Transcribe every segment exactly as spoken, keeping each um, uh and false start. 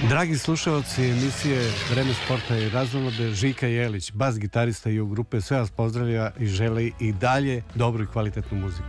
Dragi slušalci emisije Vreme sporta i razonode, Žika Jelić, bas gitarista i u grupe, sve vas pozdravlja i želi i dalje dobru i kvalitetnu muziku.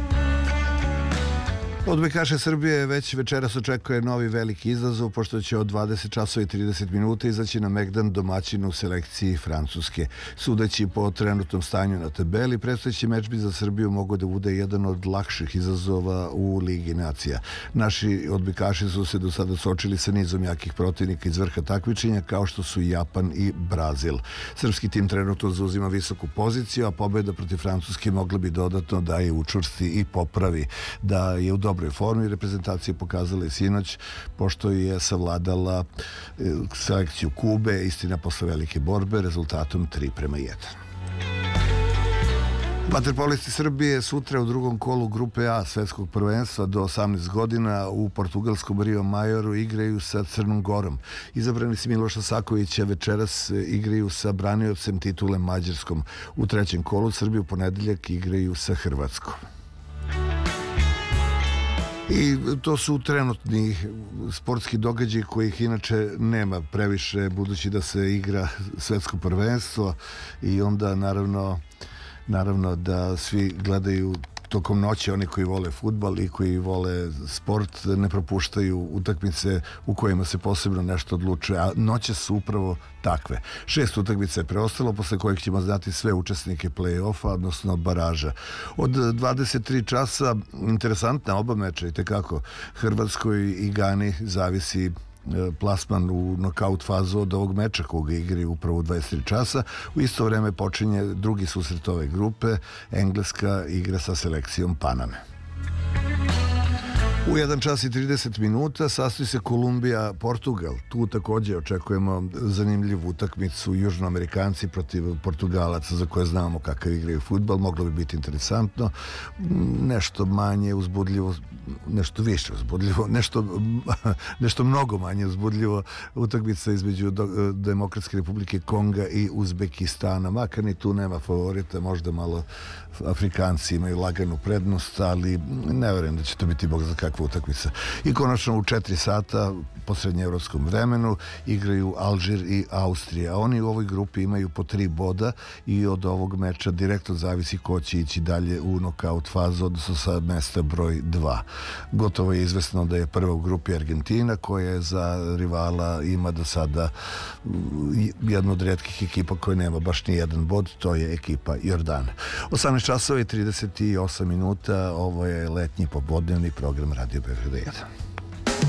Odbojkaše Srbije već večeras očekuje novi veliki izazov, pošto će od dvadeset časova i trideset minuta izaći na Megdan domaćin u selekciji Francuske. Sudeći po trenutnom stanju na tabeli, predstojeći meč bi za Srbiju mogao da bude jedan od lakših izazova u Ligi nacija. Naši odbojkaši su se do sada suočili sa nizom jakih protivnika iz vrha takmičenja, kao što su Japan i Brazil. Srpski tim trenutno zauzima visoku poziciju, a pobjeda protiv Francuske mogla bi dodatno da je učvrsti i popravi. Da je u dobroj formi reprezentacije pokazala i sinoć, pošto je savladala selekciju Kube, istina posle velike borbe, rezultatom tri prema jedan. Vaterpolisti Srbije sutra u drugom kolu grupe A svetskog prvenstva do osamnaest godina u portugalskom Rio Majoru igraju sa Crnom Gorom. Izabrani si Miloša Sakovića večeras igraju sa braniocem titule Mađarskom. U trećem kolu Srbiju ponedeljak igraju sa Hrvatskom. I to su trenutni sportski događaji kojih inače nema previše, budući da se igra svetsko prvenstvo i onda naravno, naravno da svi gledaju tokom noći, oni koji vole fudbal i koji vole sport ne propuštaju utakmice u kojima se posebno nešto odlučuje, a noće su upravo takve. Šest utakmica je preostalo, posle kojih ćemo znati sve učesnike play-offa, odnosno baraža. Od dvadeset tri časa interesantna oba meča i tekako Hrvatskoj i Gani zavisi plasman u nokaut fazu od ovog meča koga igraju upravo u dvadeset tri časa. U isto vreme počinje drugi susret ove grupe. Engleska igra sa selekcijom Paname. U jedan čas i trideset minuta sastoji se Kolumbija-Portugal. Tu također očekujemo zanimljivu utakmicu, Južnoamerikanci protiv Portugalaca, za koje znamo kakav igraju fudbal. Moglo bi biti interesantno, nešto manje uzbudljivo, nešto više uzbudljivo, nešto, nešto mnogo manje uzbudljivo utakmica između Demokratske Republike Konga i Uzbekistana. Makar ni tu nema favorita, možda malo Afrikanci imaju laganu prednost, ali ne verujem da će to biti bog za kakva utakmica. I konačno u četiri sata po srednjeevropskom vremenu igraju Alžir i Austrija. Oni u ovoj grupi imaju po tri boda i od ovog meča direktno zavisi ko će ići dalje u nokaut fazu, odnosno sa mesta broj dva. Gotovo je izvesno da je prva u grupi Argentina, koja je za rivala ima do sada jednu od retkih ekipa koja nema baš ni jedan bod, to je ekipa Jordana. osamnaest časova i trideset osam minuta, ovo je letnji popodnevni program Radio Beograd jedan.